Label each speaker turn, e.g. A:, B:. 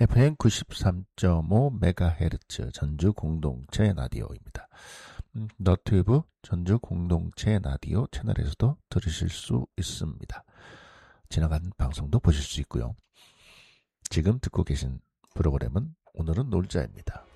A: FM 93.5MHz 전주 공동체 라디오입니다. 너튜브 전주 공동체 라디오 채널에서도 들으실 수 있습니다. 지나간 방송도 보실 수 있고요. 지금 듣고 계신 프로그램은 오늘은 놀자입니다.